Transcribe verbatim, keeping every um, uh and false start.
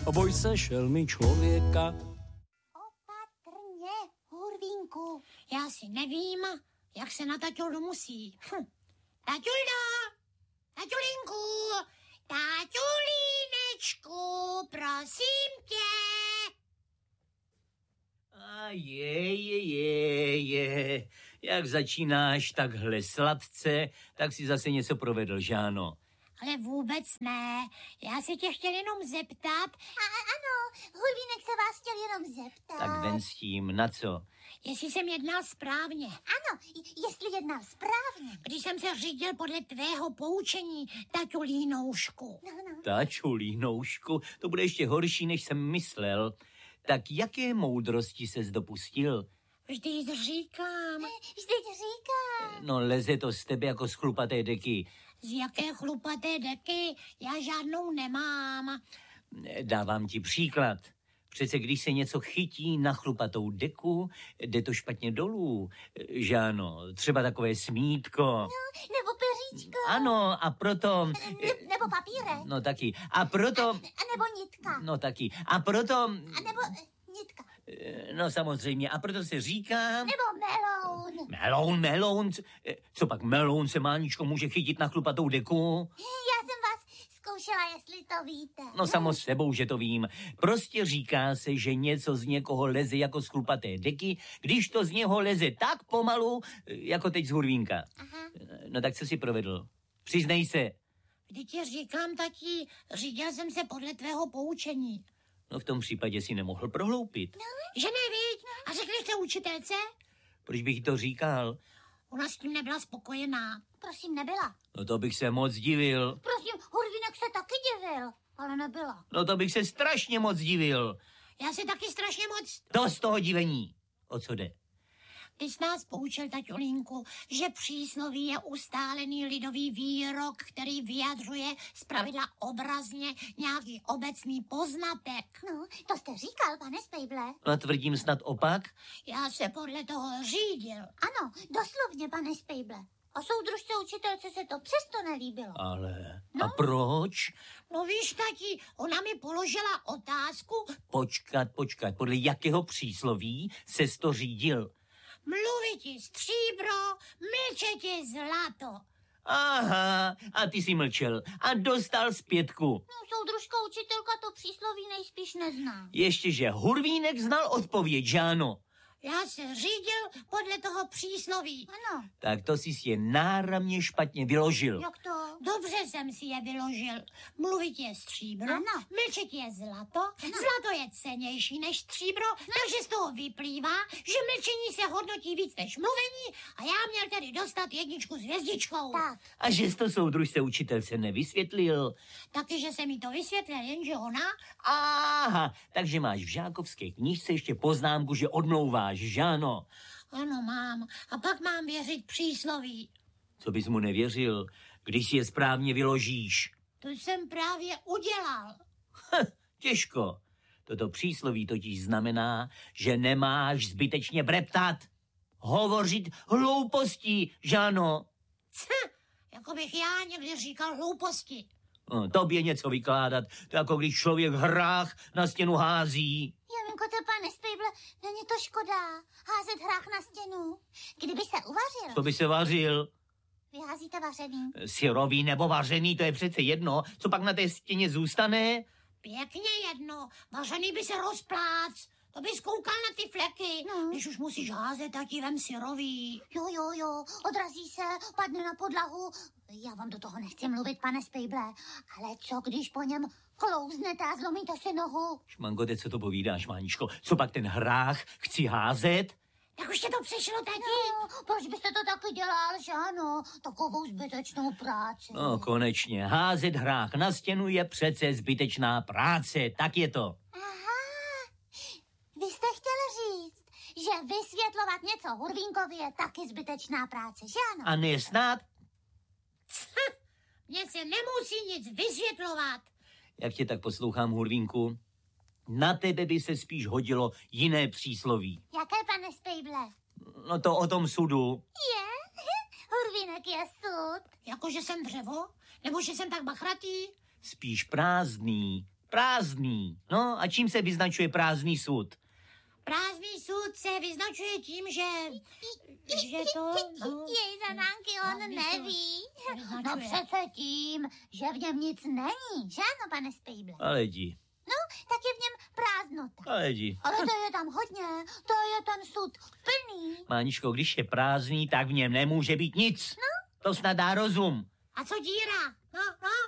boj se šelmy člověka. Opatrně, Hurvínku. Já si nevím, jak se na taťuldu musí. Hm. Taťuldo, taťulinku, taťulínečku, prosím tě. A je, je, je, je. Jak začínáš takhle sladce, tak si zase něco provedl, Žáno. Ale vůbec ne. Já si tě chtěl jenom zeptat. A, ano, Hurvínek se vás chtěl jenom zeptat. Tak ven s tím, na co? Jestli jsem jednal správně. Ano, jestli jednal správně. Když jsem se řídil podle tvého poučení, taťulínoušku. No, no. Taťulínoušku, to bude ještě horší, než jsem myslel. Tak jaké moudrosti ses dopustil? Vždyť říkám. Vždyť říkám. No leze to z tebe jako z chlupaté deky. Z jaké chlupaté deky? Já žádnou nemám. Dávám ti příklad. Přece když se něco chytí na chlupatou deku, jde to špatně dolů. Žáno, třeba takové smítko. No, nebo peříčko. Ano, a proto... Ne, nebo papírek. No taky. A proto... A, a nebo nitka. No taky. A proto... A nebo eh, nitka. No samozřejmě. A proto se říká... Nebo meloun. Meloun, meloun. Co pak meloun se, Máničko, může chytit na chlupatou deku? Já jsem vás zkoušela, jestli to víte. No samo sebou, že to vím. Prostě říká se, že něco z někoho leze jako z chlupaté deky, když to z něho leze tak pomalu, jako teď z Hurvínka. Aha. No tak co si provedl? Přiznej se. Vždyť ti říkám, tati, řídil jsem se podle tvého poučení. No v tom případě si nemohl prohloupit. No, že nevíď. A řekli jste učitelce? Proč bych to říkal? Ona s tím nebyla spokojená. Prosím, nebyla. No to bych se moc divil. Prosím, Hurvínek se taky divil, ale nebyla. No to bych se strašně moc divil. Já se taky strašně moc... To z toho divení. O co jde? Ty jsi nás poučil, taťulínku, že přísloví je ustálený lidový výrok, který vyjadřuje zpravidla obrazně nějaký obecný poznatek. No, to jste říkal, pane Spejble. No tvrdím snad opak? Já se podle toho řídil. Ano, doslovně, pane Spejble. A soudružce učitelce se to přesto nelíbilo. Ale... No. A proč? No víš, tati, ona mi položila otázku. Počkat, počkat. Podle jakého přísloví ses to řídil? Mluviti stříbro, mlčeti zlato. Aha, a ty jsi mlčel a dostal zpětku. No, soudružka učitelka to přísloví nejspíš nezná. Ještě, že Hurvínek znal odpověď, že ano? Já se řídil podle toho přísloví. Ano. Tak to jsi si je náramně špatně vyložil. Jak to? Dobře jsem si je vyložil. Mluvit je stříbro, Ano. mlčet je zlato, Ano. zlato je cennější než stříbro, no. Takže z toho vyplývá, že mlčení se hodnotí víc než mluvení a já měl tedy dostat jedničku s hvězdičkou. Tak. A že jsi to soudružce učitelce nevysvětlil. Taky, že jsem mi to vysvětlil, jenže ona... Aha, takže máš v žákovské knížce ještě poznámku, že odmlouváš, že ano? Ano, mám. A pak mám věřit přísloví. Co bys mu nevěřil, když si je správně vyložíš? To jsem právě udělal. Hm, těžko. Toto přísloví totiž znamená, že nemáš zbytečně breptat. Hovořit hloupostí, že ano? Ch, jako bych já někdy říkal hlouposti. No, tobě něco vykládat, to jako když člověk hrách na stěnu hází. Jaminko, to pane Spejble, není to škoda. Házet hrách na stěnu. Kdyby se uvařil. Co by se vařil? Vy házíte vařený. Syrový nebo vařený, to je přece jedno. Co pak na té stěně zůstane? Pěkně jedno. Vařený by se rozplác. To bys koukal na ty fleky. No. Když už musíš házet, tak ti vem syrový. Jo, jo, jo, odrazí se, padne na podlahu. Já vám do toho nechci mluvit, pane Spejble, ale co když po něm klouznete a zlomíte si nohu? Šmanko, teď co to povídáš, Máničko? Co pak ten hrách chci házet? Jak už tě to přišlo, tati? No, proč byste to taky dělal, že ano? Takovou zbytečnou práci. No, konečně. Házet hrách na stěnu je přece zbytečná práce. Tak je to. Aha, vy jste chtěl říct, že vysvětlovat něco Hurvínkovi je taky zbytečná práce, že ano? A ne snad? Mně se nemusí nic vysvětlovat. Jak tě tak poslouchám, Hurvínku? Na tebe by se spíš hodilo jiné přísloví. Jaké, pane Spejble? No to o tom sudu. Je? Hurvínek je sud. Jako, že jsem dřevo? Nebo že jsem tak bachratý? Spíš prázdný. Prázdný. No a čím se vyznačuje prázdný sud? Prázdný sud se vyznačuje tím, že... že to... No, Jej, Zanánky, on prázdný neví. sud No vyznačuje. přece tím, že v něm nic není, že ano, pane Spejble? Ale jdi, No, tak je v něm prázdnota. ale jdi. Ale to je tam hodně, to je ten sud plný. Máničko, když je prázdný, tak v něm nemůže být nic. No? To snad dá rozum. A co díra? No, no.